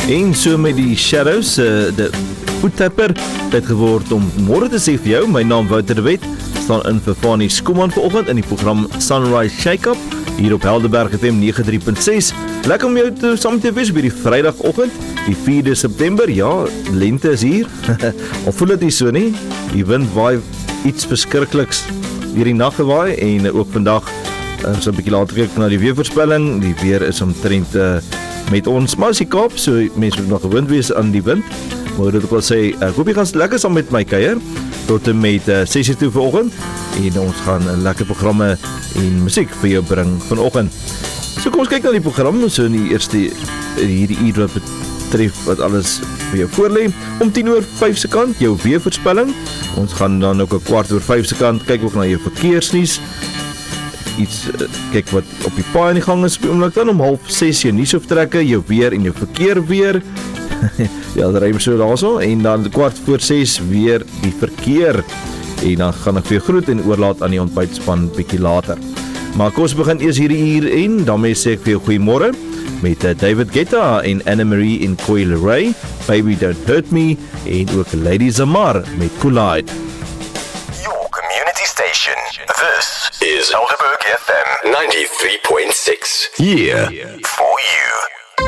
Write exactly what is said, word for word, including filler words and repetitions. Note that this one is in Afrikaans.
En so met die Shadows, uh, de voettapper, het geword om môre te sê vir jou, my naam Wouter de Wet, staan in vir Fanny Skoeman vanoggend in die program Sunrise Shake-Up, hier op Helderberg F M nege drie punt ses. Lekker om jou te, saam te wees by die Vrydagoggend, die vierde September, ja, lente is hier, of voel dit nie so nie, die wind waai iets verskrikliks hier die nacht gewaai, en uh, ook vandag, uh, so 'n bietjie later kyk na die weervoorspelling, die weer is omtrent uh, met ons, maar as die Kaap, so mense moet nog gewoond wees aan die wind, maar dit ek wil sê, ek hoop jy gaan lekker saam met my kuier, tot en met uh, ses uur toe vanoggend, en ons gaan uh, lekker programme en musiek vir jou bring vanoggend. So kom ons kyk na die program, so in die eerste, hierdie uur wat betref wat alles vir jou voorlê, om tien oor vyf se kant, jou weervoorspelling, ons gaan dan ook 'n kwart oor vyf se kant, kyk ook na jou verkeersnuus, iets, uh, kyk wat op die paai in die gang is op die oomblik, dan om half ses jou nuus optrekke, jou weer en jou verkeer weer, ja, dat ruim so daarso, en dan kwart voor ses weer die verkeer, en dan gaan ek vir jou groet en oorlaat aan die ontbytspan bietjie later. Maar kom ons begin eers hierdie uur en, daarmee sê ek vir jou goeiemôre, met uh, David Guetta en Anna-Marie en Coyle Ray, Baby Don't Hurt Me, en ook Lady Zamar met Collide. Your community station. This is Helderberg F M ninety-three point six. Here for